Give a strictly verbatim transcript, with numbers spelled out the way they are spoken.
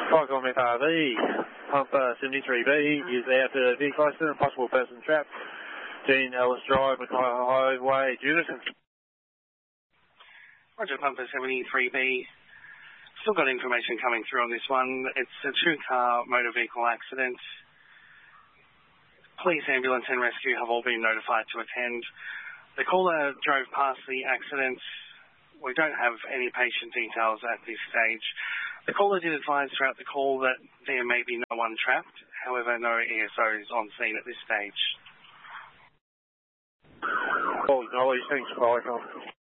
Falcon F R V, pump uh, seventy-three B is out to vehicle accident, possible person trapped. Dean Ellis Drive, Mackay Highway, Junison. Roger, pumper seventy-three B. Still got information coming through on this one. It's a two-car motor vehicle accident. Police, ambulance and rescue have all been notified to attend. The caller drove past the accident. We don't have any patient details at this stage. The caller did advise throughout the call that there may be no one trapped. However, no E S Os on scene at this stage. Oh, no, thanks, Falcon.